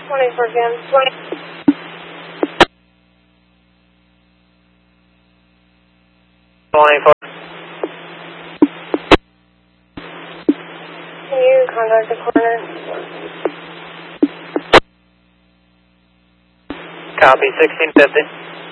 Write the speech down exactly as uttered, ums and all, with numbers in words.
twenty-four P M twenty. twenty-four. Can you contact the corner? Copy, sixteen fifty.